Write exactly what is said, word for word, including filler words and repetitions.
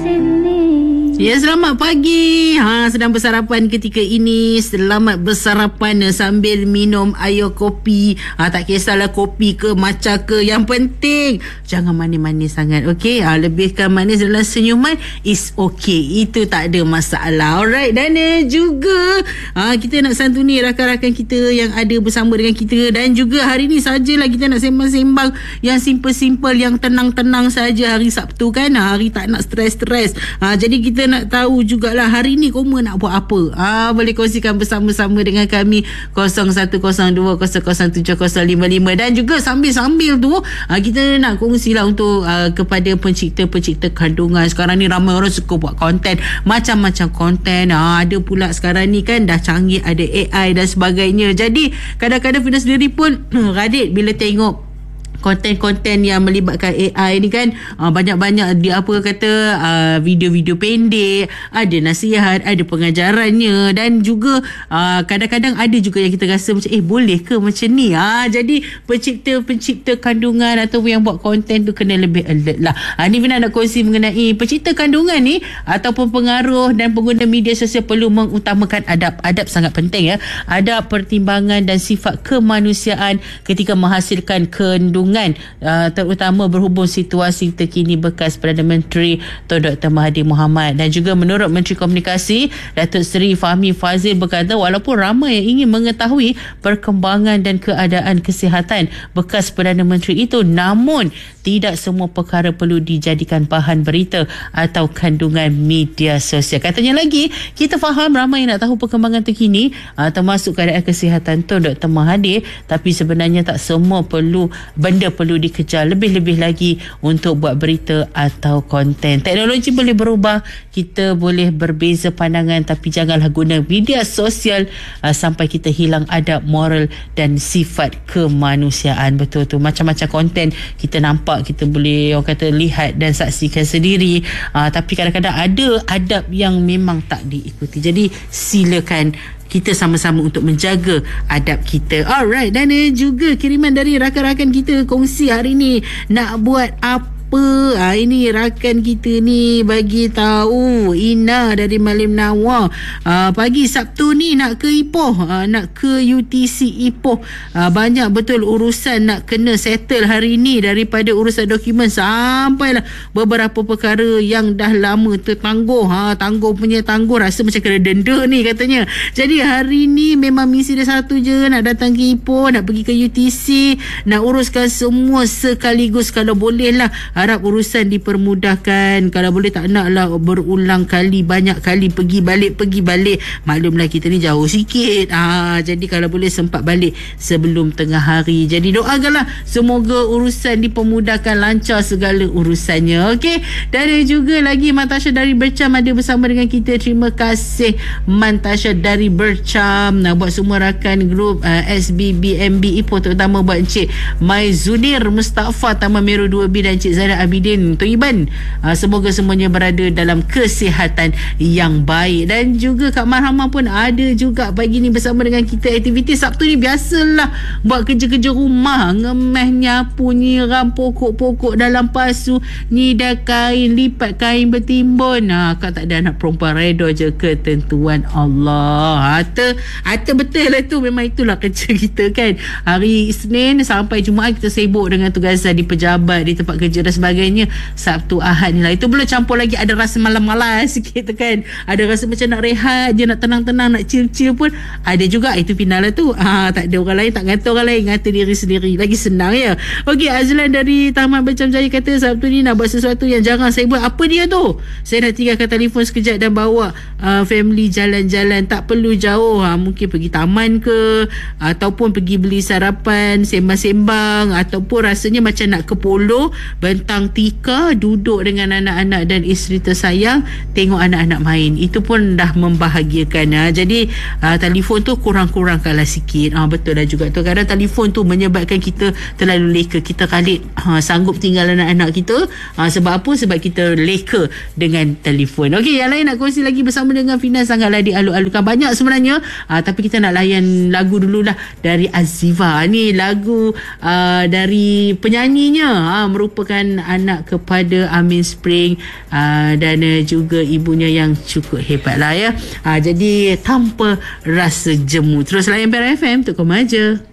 Ya, selamat pagi. Ha, sedang bersarapan ketika ini. Selamat bersarapan sambil minum air kopi. Ha, tak kisahlah kopi ke matcha ke. Yang penting jangan manis-manis sangat. Okey, ha, lebihkan manis dalam senyuman is okey. Itu tak ada masalah. Alright, dan eh, juga ha, kita nak santuni rakan-rakan kita yang ada bersama dengan kita. Dan juga hari ni sajalah kita nak sembang-sembang yang simple-simple, yang tenang-tenang saja hari Sabtu kan. Ha, hari tak nak stres-stres. Ha, jadi kita nak tahu jugalah hari ni Koma nak buat apa. Ah, boleh kongsikan bersama-sama dengan kami kosong satu kosong dua kosong kosong tujuh kosong lima lima. Dan juga sambil-sambil tu ah, kita nak kongsilah untuk ah, kepada pencipta-pencipta kandungan. Sekarang ni ramai orang suka buat konten, macam-macam konten. Ah, ada pula sekarang ni kan dah canggih, ada A I dan sebagainya. Jadi kadang-kadang Fina sendiri pun Radit bila tengok konten-konten yang melibatkan A I ni kan, uh, banyak-banyak dia apa kata uh, video-video pendek, ada nasihat, ada pengajarannya, dan juga uh, kadang-kadang ada juga yang kita rasa macam eh boleh ke macam ni. uh, Jadi pencipta-pencipta kandungan atau yang buat konten tu kena lebih alert lah. uh, Ni Fina nak kongsi mengenai pencipta kandungan ni ataupun pengaruh dan pengguna media sosial perlu mengutamakan adab. Adab sangat penting ya. Adab, pertimbangan dan sifat kemanusiaan ketika menghasilkan kandungan, Uh, terutama berhubung situasi terkini bekas Perdana Menteri Tun Doktor Mahathir Mohamad. Dan juga menurut Menteri Komunikasi Datuk Seri Fahmi Fadzil berkata, walaupun ramai yang ingin mengetahui perkembangan dan keadaan kesihatan bekas Perdana Menteri itu, namun tidak semua perkara perlu dijadikan bahan berita atau kandungan media sosial. Katanya lagi, kita faham ramai yang nak tahu perkembangan terkini uh, termasuk keadaan kesihatan Tun Doktor Mahathir, tapi sebenarnya tak semua perlu benda perlu dikejar lebih-lebih lagi untuk buat berita atau konten. Teknologi boleh berubah, kita boleh berbeza pandangan, tapi janganlah guna media sosial uh, sampai kita hilang adab, moral dan sifat kemanusiaan. Betul tu, macam-macam konten kita nampak, kita boleh orang kata lihat dan saksikan sendiri, uh, tapi kadang-kadang ada adab yang memang tak diikuti. Jadi silakan kita sama-sama untuk menjaga adab kita. Alright, dan eh, juga kiriman dari rakan-rakan kita kongsi hari ni nak buat apa. Ha, ini rakan kita ni bagi tahu, Ina dari Malim Nawar, ha, pagi Sabtu ni nak ke Ipoh, ha, nak ke U T C Ipoh. Ha, banyak betul urusan nak kena settle hari ni, daripada urusan dokumen sampailah beberapa perkara yang dah lama tertangguh. Ha, tangguh punya tangguh, rasa macam kena denda ni katanya. Jadi hari ni memang misi dia satu je, nak datang ke Ipoh, nak pergi ke U T C, nak uruskan semua sekaligus kalau boleh lah. Harap urusan dipermudahkan. Kalau boleh tak nak lah berulang kali, banyak kali pergi balik pergi balik. Maklumlah kita ni jauh sikit, ah, jadi kalau boleh sempat balik sebelum tengah hari. Jadi doakanlah semoga urusan dipermudahkan, lancar segala urusannya. Okey, dan juga lagi Mantasha dari Bercam ada bersama dengan kita. Terima kasih Mantasha dari Bercam. Nah, buat semua rakan grup uh, S B B M B Ipoh, terutama buat Encik Mai Zunir Mustafa Taman Meru dua B dan Encik Zara Abidin Tok Iban, uh, semoga semuanya berada dalam kesihatan yang baik. Dan juga Kak Marhamah pun ada juga pagi ni bersama dengan kita. Aktiviti Sabtu ni biasalah buat kerja-kerja rumah, ngemeh, nyapu, nyiram pokok-pokok dalam pasu, nyidar kain, lipat kain bertimbun. Ha, Kak tak ada anak perempuan, reda je ketentuan Allah. Harta, harta betul lah tu, memang itulah kerja kita kan. Hari Isnin sampai Jumaat kita sibuk dengan tugasan di pejabat, di tempat kerja dan sebagainya. Sabtu Ahad ni lah, itu belum campur lagi ada rasa malas-malas sikit tu kan, ada rasa macam nak rehat je, nak tenang-tenang, nak chill-chill pun ada juga. Itu final lah tu. Ha, tak ada orang lain, tak ngata orang lain, ngata diri sendiri, lagi senang ya. Okey, Azlan dari Taman Bercam Jaya kata Sabtu ni nak buat sesuatu yang jangan saya buat. Apa dia tu? Saya nak tinggalkan telefon sekejap dan bawa uh, family jalan-jalan, tak perlu jauh. Ha, mungkin pergi taman ke, ataupun pergi beli sarapan, sembang-sembang, ataupun rasanya macam nak ke polo, bentang tika, duduk dengan anak-anak dan isteri tersayang, tengok anak-anak main. Itu pun dah membahagiakan. Ha. Jadi uh, telefon tu kurang-kurangkanlah sikit. Ha, betul dah juga tu. Kadang telefon tu menyebabkan kita terlalu leka. Kita kali ha, sanggup tinggal anak-anak kita. Ha, sebab apa? Sebab kita leka dengan telefon. Okey, yang lain nak kongsi lagi bersama dengan Fina, sangatlah dialu-alukan banyak sebenarnya. Ha, tapi kita nak layan lagu dululah dari Aziva. Ni lagu uh, dari penyanyinya, ha, merupakan memberikan anak kepada Amin Spring uh, dan uh, juga ibunya yang cukup hebat lah ya. Uh, jadi tanpa rasa jemu. Terus layan P R F M untuk kau aja.